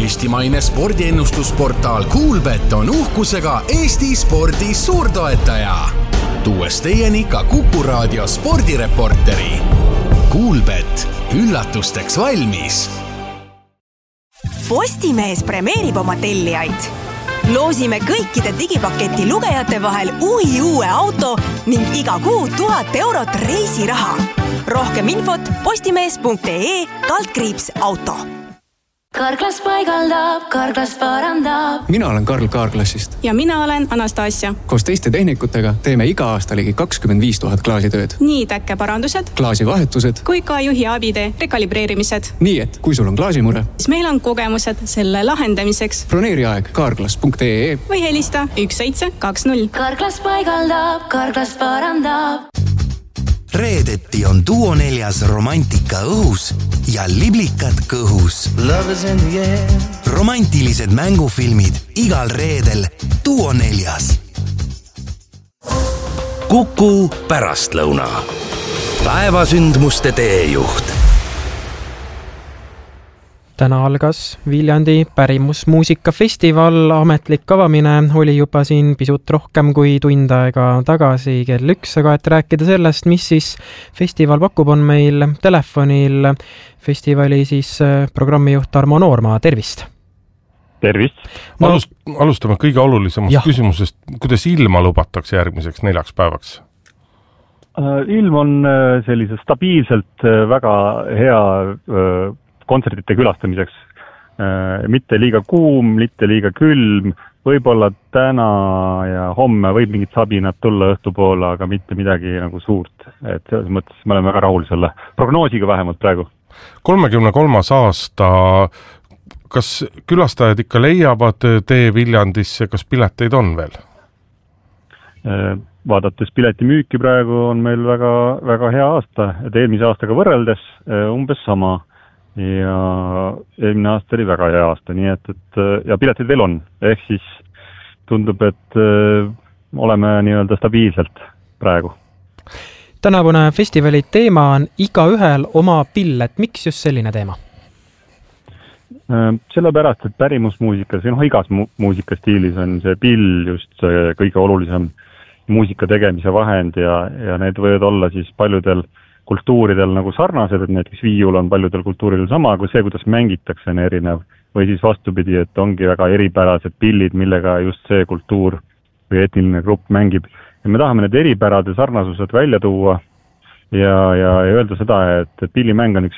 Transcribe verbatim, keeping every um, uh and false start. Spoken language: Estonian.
Eestimaine spordiennustusportaal Kuulbet on uhkusega Eesti spordi suurtoetaja. Tuues teieni ka Kuku Raadio spordireporteri. Kuulbet, üllatusteks valmis. Postimees premeerib oma tellijaid. Loosime kõikide digipaketi lugejate vahel uhi uue auto ning iga kuu tuhat eurot reisiraha. Rohkem infot postimees.ee kaldkriips auto. Karklas paigaldab, Karklas parandab. Mina olen Karl Kaarklassist. Ja mina olen Anastasia. Koos teiste tehnikutega teeme iga aasta ligi kakskümmend viis tuhat klaasitööd. Nii täkkeparandused, klaasivahetused kui ka juhi abide rekalibreerimised. Nii et, kui sul on klaasimure, siis meil on kogemused selle lahendamiseks. Broneeri aeg karklas punkt ee või helista üks seitse kaks null. Karklas paigaldab, Karklas parandab. Reedeti on Duo neljas romantika õhus ja liblikad kõhus. Romantilised mängufilmid igal reedel Duo neljas. Kuku pärastlõuna. Päevasündmuste teejuht. Täna algas Viljandi pärimusmuusikafestival. Ametlik avamine oli juba siin pisut rohkem kui tund aega tagasi kell üks, aga et rääkida sellest, mis siis festival pakub, on meil telefonil festivali siis programmijuht Tarmo Noorma. Tervist! Tervist! No, Alust, alustame kõige olulisemast jah. küsimusest. Kuidas ilma lubatakse järgmiseks neljaks päevaks? Ilm on sellise stabiilselt väga hea kontserdite külastamiseks. Mitte liiga kuum, mitte liiga külm. Võib-olla täna ja homme võib mingid sabinad tulla õhtupoole, aga mitte midagi nagu suurt. Et selles mõttes me oleme väga rahul selle prognoosiga vähemalt praegu. kolmekümne kolmas aasta. Kas külastajad ikka leiavad tee Viljandisse, kas pileteid on veel? Vaadates piletimüüki praegu on meil väga, väga hea aasta. Et eelmise aastaga võrreldes umbes sama. Ja eelmine aasta oli väga hea aasta, nii et, et ja piletid veel on. Ehk siis tundub, et oleme nii-öelda stabiilselt praegu. Tänavune festivali teema on igaühel oma pill, et miks just selline teema? Sellepärast, et pärimusmuusikas, no igas mu- muusikastiilis on see pill just see kõige olulisem muusika tegemise vahend ja, ja need võivad olla siis paljudel kultuuridel nagu sarnased, et näiteks viiul on paljudel kultuuridel sama, kui see, kuidas mängitakse, on erinev. Või siis vastupidi, et ongi väga eripärased pillid, millega just see kultuur või etniline grupp mängib. Ja me tahame need eripärade sarnasused välja tuua ja, ja, ja öelda seda, et, et pillimäng on üks